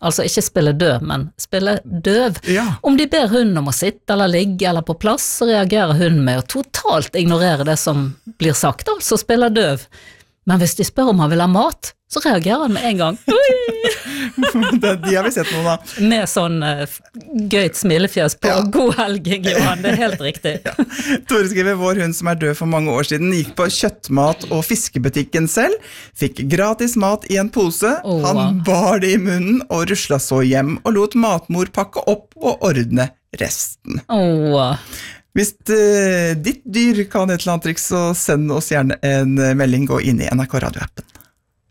altså ikke spille død, men spille døv. Ja. Om de ber hunden om å sitte eller ligge eller på plass, så reagerer hunden med å totalt ignorere det som blir sagt, altså spille døv. Men hvis de spør om han vil ha mat, så reagerer han med en gang. De har vi sett noen av. Med sånn gøyt smilefjes på god helging, Johan, det helt riktig. Ja. Tore skriver, vår hund som død for mange år siden gikk på kjøttmat- og fiskebutikken selv, fikk gratis mat i en pose, han bar det i munnen og rusla så hjem og lot matmor pakke opp og ordne resten. Hvis ditt dyr kan et eller annet triks, så send oss gjerne en melding, gå inn i NRK Radio-appen.